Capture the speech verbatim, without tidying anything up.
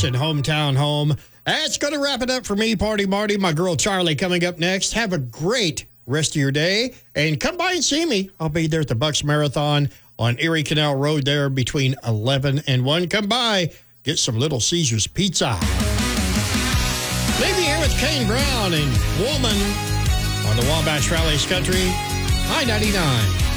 Nation, hometown home. That's going to wrap it up for me, Party Marty. My girl Charlie coming up next. Have a great rest of your day. And come by and see me. I'll be there at the Bucks Marathon on Erie Canal Road there between eleven and one. Come by, get some Little Caesars pizza. Leave you here with Kane Brown and Woman on the Wabash Rallies Country. I ninety-nine.